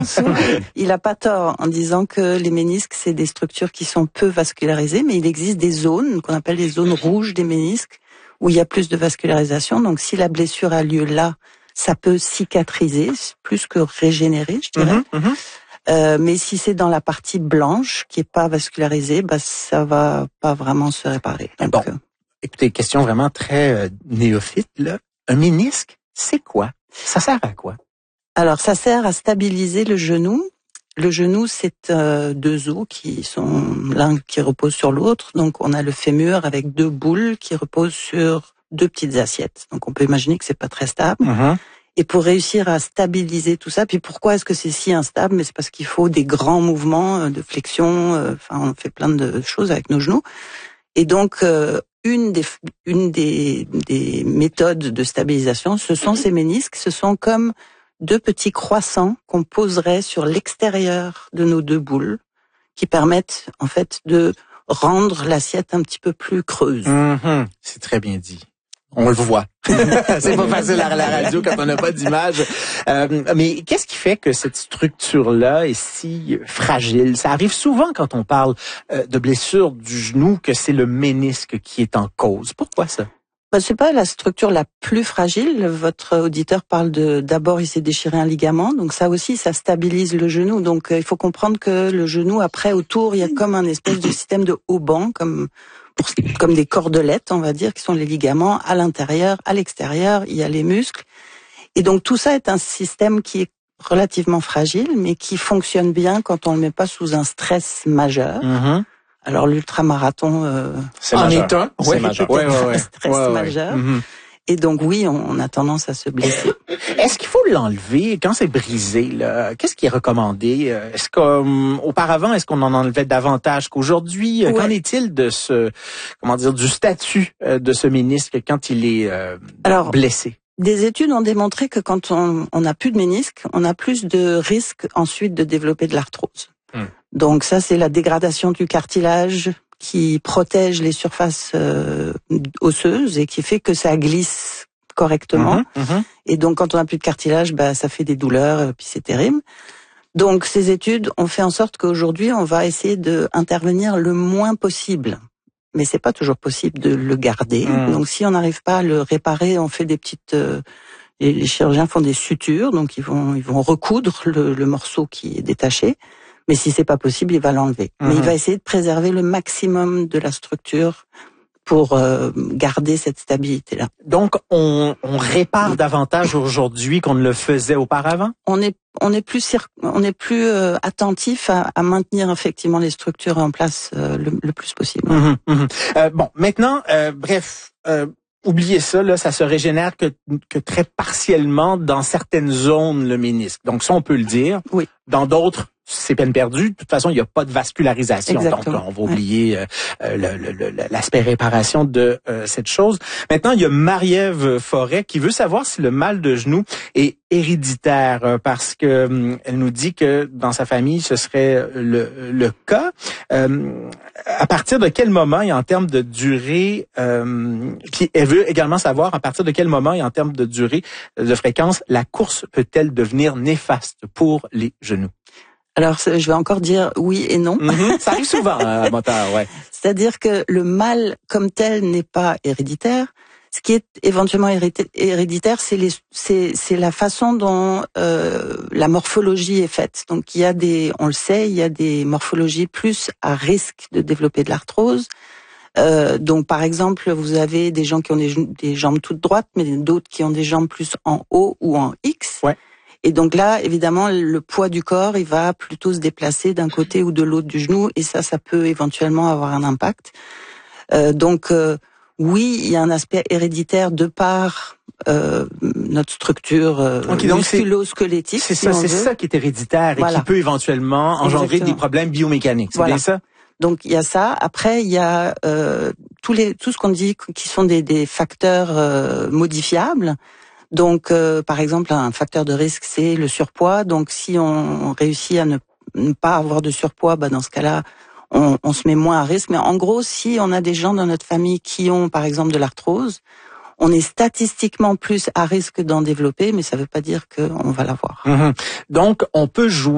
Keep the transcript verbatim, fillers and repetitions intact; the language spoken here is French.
il a pas tort en disant que les ménisques, c'est des structures qui sont peu vascularisées, mais il existe des zones qu'on appelle les zones rouges des ménisques, où il y a plus de vascularisation. Donc, si la blessure a lieu là, ça peut cicatriser, plus que régénérer, je dirais. Mmh, mmh. Euh, mais si c'est dans la partie blanche, qui est pas vascularisée, bah, ça va pas vraiment se réparer. Donc, bon, euh... écoutez, question vraiment très euh, néophyte, là. Un ménisque, c'est quoi? Ça sert à quoi? Alors, ça sert à stabiliser le genou. Le genou, c'est euh, deux os qui sont l'un qui repose sur l'autre. Donc, on a le fémur avec deux boules qui reposent sur deux petites assiettes. Donc, on peut imaginer que c'est pas très stable. Mmh. Et pour réussir à stabiliser tout ça, puis pourquoi est-ce que c'est si instable? Mais c'est parce qu'il faut des grands mouvements de flexion. Euh, enfin, on fait plein de choses avec nos genoux. Et donc, euh, une des une des, des méthodes de stabilisation, ce sont ces ménisques. Ce sont comme deux petits croissants qu'on poserait sur l'extérieur de nos deux boules, qui permettent en fait de rendre l'assiette un petit peu plus creuse. Mmh, c'est très bien dit. On le voit. C'est pas facile à la radio quand on n'a pas d'image. Euh, mais qu'est-ce qui fait que cette structure-là est si fragile? Ça arrive souvent quand on parle euh, de blessure du genou que c'est le ménisque qui est en cause. Pourquoi ça? Ben, c'est pas la structure la plus fragile. Votre auditeur parle de, d'abord il s'est déchiré un ligament, donc ça aussi ça stabilise le genou. Donc euh, il faut comprendre que le genou après autour il y a comme un espèce de système de haubans, comme pour, comme des cordelettes on va dire, qui sont les ligaments à l'intérieur, à l'extérieur. Il y a les muscles et donc tout ça est un système qui est relativement fragile, mais qui fonctionne bien quand on le met pas sous un stress majeur. Mmh. Alors l'ultramarathon euh, c'est en est un, ouais, majeur. Ouais, ouais, ouais, un stress ouais, majeur. Ouais. Mmh. Et donc oui, on, on a tendance à se blesser. Est-ce qu'il faut l'enlever quand c'est brisé là? Qu'est-ce qui est recommandé? Est-ce qu'auparavant, est-ce qu'on en enlevait davantage qu'aujourd'hui? Ouais. Qu'en est-il de ce, comment dire, du statut de ce ménisque quand il est euh, Alors, blessé? Des études ont démontré que quand on n'a plus de ménisque, on a plus de risques ensuite de développer de l'arthrose. Hum. Donc ça, c'est la dégradation du cartilage qui protège les surfaces euh, osseuses et qui fait que ça glisse correctement. Mmh, mmh. Et donc, quand on n'a plus de cartilage, bah, ça fait des douleurs, et puis c'est terrible. Donc, ces études ont fait en sorte qu'aujourd'hui, on va essayer d'intervenir le moins possible. Mais c'est pas toujours possible de le garder. Mmh. Donc, si on n'arrive pas à le réparer, on fait des petites... Euh, les, les chirurgiens font des sutures, donc ils vont, ils vont recoudre le, le morceau qui est détaché. Mais si c'est pas possible, il va l'enlever. Mmh. Mais il va essayer de préserver le maximum de la structure pour euh, garder cette stabilité-là. Donc, on, on répare davantage aujourd'hui qu'on ne le faisait auparavant? On est, on est plus, on est plus euh, attentif à, à maintenir effectivement les structures en place euh, le, le plus possible. Mmh, mmh. Euh, bon, maintenant, euh, bref... Euh, oubliez ça, là, ça se régénère que, que très partiellement dans certaines zones, le ménisque. Donc, ça, on peut le dire. Oui. Dans d'autres, c'est peine perdue. De toute façon, il n'y a pas de vascularisation. Exactement. Donc, on va oublier euh, le, le, l'aspect réparation de euh, cette chose. Maintenant, il y a Marie-Ève Forêt qui veut savoir si le mal de genou est héréditaire, euh, parce que euh, elle nous dit que dans sa famille, ce serait le, le cas. Euh, à partir de quel moment et en termes de durée, euh, puis elle veut également savoir à partir de quel moment et en termes de durée, de fréquence, la course peut-elle devenir néfaste pour les genoux? Alors, je vais encore dire oui et non. Mmh, ça arrive souvent à Montard, ouais. C'est-à-dire que le mal comme tel n'est pas héréditaire. Ce qui est éventuellement héréditaire, c'est les, c'est, c'est la façon dont euh, la morphologie est faite. Donc, il y a des, on le sait, il y a des morphologies plus à risque de développer de l'arthrose. Euh, donc, par exemple, vous avez des gens qui ont des, des jambes toutes droites, mais d'autres qui ont des jambes plus en O ou en X. Ouais. Et donc là, évidemment, le poids du corps, il va plutôt se déplacer d'un côté ou de l'autre du genou, et ça, ça peut éventuellement avoir un impact. Euh, donc, euh, oui, il y a un aspect héréditaire de par euh, notre structure euh, okay, musculo-squelettique. C'est si ça, c'est veut. ça qui est héréditaire voilà. Et qui peut éventuellement engendrer Exactement. Des problèmes biomécaniques. C'est voilà. bien ça? Donc il y a ça. Après, il y a euh, tous les tout ce qu'on dit qui sont des, des facteurs euh, modifiables. Donc, euh, par exemple, un facteur de risque, c'est le surpoids. Donc, si on réussit à ne, ne pas avoir de surpoids, bah dans ce cas-là, on, on se met moins à risque. Mais en gros, si on a des gens dans notre famille qui ont, par exemple, de l'arthrose, on est statistiquement plus à risque d'en développer, mais ça ne veut pas dire qu'on va l'avoir. Mmh. Donc, on peut jouer